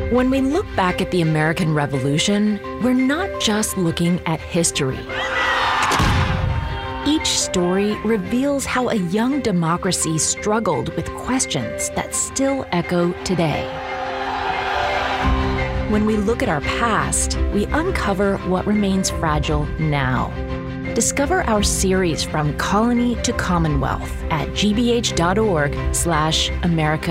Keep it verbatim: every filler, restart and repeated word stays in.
When we look back at the American Revolution, we're not just looking at history. Each story reveals how a young democracy struggled with questions that still echo today. When we look at our past, we uncover what remains fragile now. Discover our series From Colony to Commonwealth at gbh.org slash America